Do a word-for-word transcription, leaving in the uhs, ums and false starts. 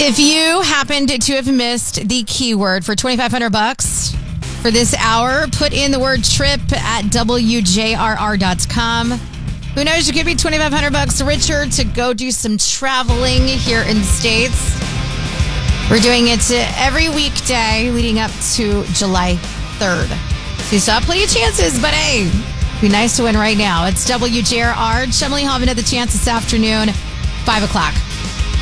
If you happened to have missed the keyword for twenty-five hundred bucks for this hour, put in the word trip at W J R R dot com. Who knows, you could be twenty-five hundred bucks richer to go do some traveling here in the States. We're doing it every weekday leading up to July third. So you still have plenty of chances, but hey, it'd be nice to win right now. It's W J R R. Chumley Hoffman at the chance this afternoon, five o'clock.